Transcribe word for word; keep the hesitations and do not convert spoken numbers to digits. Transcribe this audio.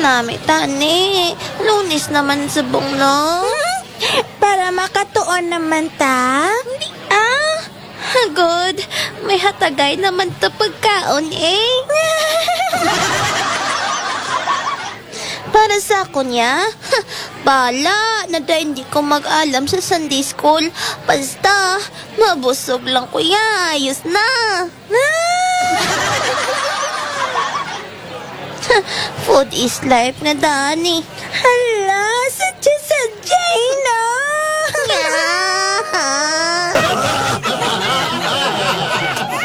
Nami, tani. Lunis naman subong, no? Para makatuon naman ta. Ah, good. May hatagay naman to pagkaon, eh. Para sa kunya, bala na dahil hindi ko mag-alam sa Sunday school. Basta, mabusog lang kuya. Ayos na. Food is life na, Dani. Hala, sadya-sadya, no? Yeah.